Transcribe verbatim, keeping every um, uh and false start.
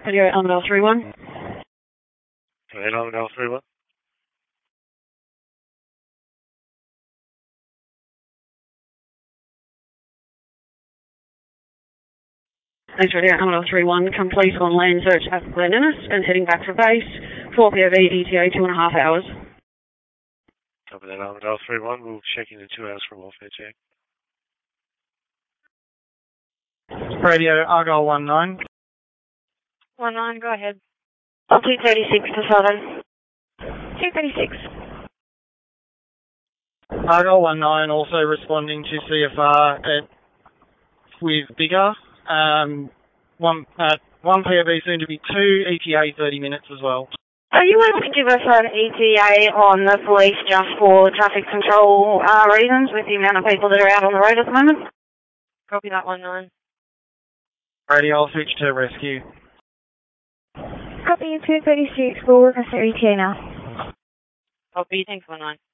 Radio Armadale three one. Radio Armadale three one. Thanks, Radio Armadale three one. Complete on land search at Glen Innes and heading back for base. four P O V E T A, two and a half hours. Copy that, Armadale three one. We'll check in in two hours from welfare check. Radio Argyle one nine. one nine, go ahead. Oh, two thirty-six to Southern. two thirty-six. Argyle one nine also responding to C F R at, with Bigger. Um, one, uh, one P O V soon to be two, E T A thirty minutes as well. Are you able to give us an E T A on the police just for traffic control uh, reasons with the amount of people that are out on the road at the moment? Copy that one nine. Radio, I'll switch to rescue. Copy two thirty-six, we'll request your E T A now. Copy, thanks one nine.